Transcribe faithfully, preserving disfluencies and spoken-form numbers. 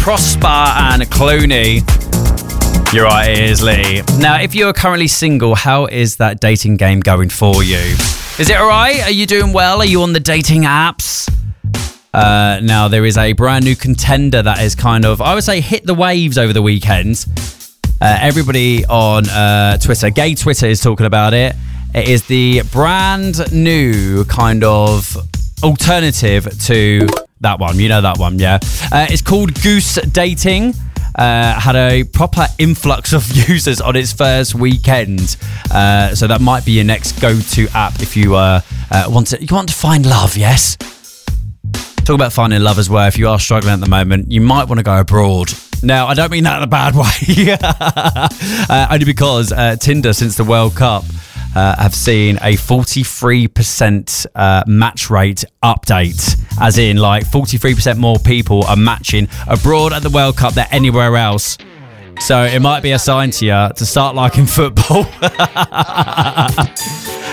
Prosper and Clooney. You're right, it is Lee. Now, if you are currently single, how is that dating game going for you? Is it alright? Are you doing well? Are you on the dating apps? Uh, now, there is a brand new contender that is kind of, I would say, hit the waves over the weekend. Uh, everybody on uh, Twitter, gay Twitter, is talking about it. It is the brand new kind of alternative to that one. You know that one, yeah? Uh, it's called Goose Dating. Uh, had a proper influx of users on its first weekend. Uh, so that might be your next go-to app if you uh, uh, want to, you want to find love, yes? Talk about finding love as well. If you are struggling at the moment, you might want to go abroad. Now, I don't mean that in a bad way. uh, only because uh, Tinder, since the World Cup, uh, have seen a forty-three percent uh, match rate update. As in, like, forty-three percent more people are matching abroad at the World Cup than anywhere else. So it might be a sign to you to start liking football.